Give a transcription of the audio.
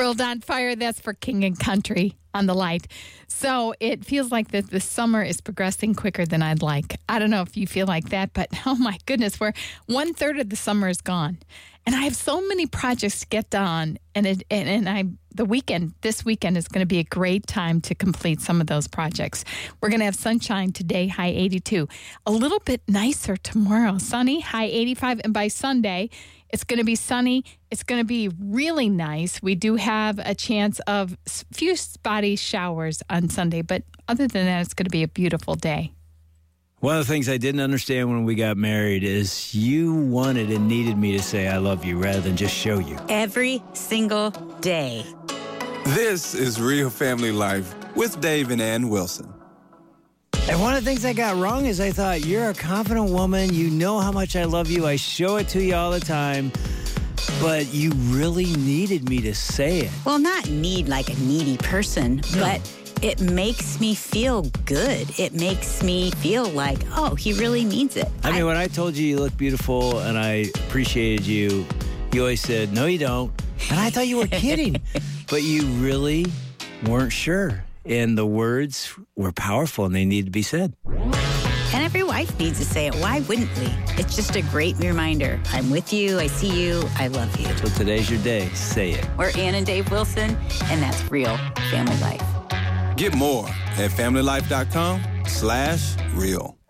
World on Fire, that's for King and Country on the light. So it feels like that the summer is progressing quicker than I'd like. I don't know if you feel like that, but oh my goodness, we're 1/3 of the summer is gone. And I have so many projects to get done. This weekend is going to be a great time to complete some of those projects. We're going to have sunshine today, high 82. A little bit nicer tomorrow, sunny, high 85. And by Sunday, it's going to be sunny. It's going to be really nice. We do have a chance of a few spotty showers on Sunday, but other than that, it's going to be a beautiful day. One of the things I didn't understand when we got married is you wanted and needed me to say I love you rather than just show you. Every single day. This is Real Family Life with Dave and Ann Wilson. And one of the things I got wrong is I thought, you're a confident woman. You know how much I love you. I show it to you all the time. But you really needed me to say it. Well, not need like a needy person, but it makes me feel good. It makes me feel like, oh, he really needs it. I mean, when I told you look beautiful and I appreciated you, you always said, no, you don't. And I thought you were kidding. But you really weren't sure. And the words were powerful and they needed to be said. And every wife needs to say it. Why wouldn't we? It's just a great reminder. I'm with you. I see you. I love you. So today's your day. Say it. We're Ann and Dave Wilson, and that's Real Family Life. Get more at familylife.com/real.